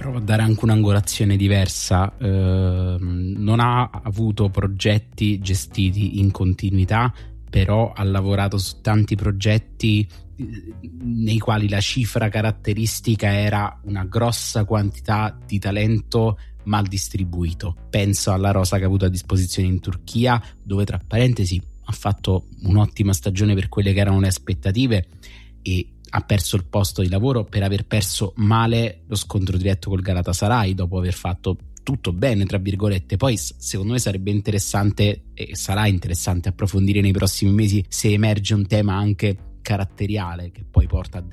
Provo a dare anche un'angolazione diversa. Non ha avuto progetti gestiti in continuità, però ha lavorato su tanti progetti nei quali la cifra caratteristica era una grossa quantità di talento mal distribuito. Penso alla rosa che ha avuto a disposizione in Turchia, dove tra parentesi ha fatto un'ottima stagione per quelle che erano le aspettative e ha perso il posto di lavoro per aver perso male lo scontro diretto col Galatasaray dopo aver fatto tutto bene tra virgolette. Poi secondo me sarebbe interessante e sarà interessante approfondire nei prossimi mesi se emerge un tema anche caratteriale che poi porta a